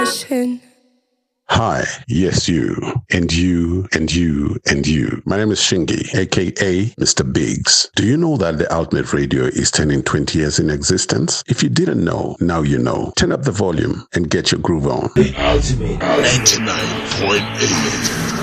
passion. Hi, yes, you, and you, and you, and you. My name is Shingy, aka Mr. Biggs. Do you know that the Ultimate Radio is turning 20 years in existence? If you didn't know, now you know. Turn up the volume and get your groove on. The Ultimate 99.8.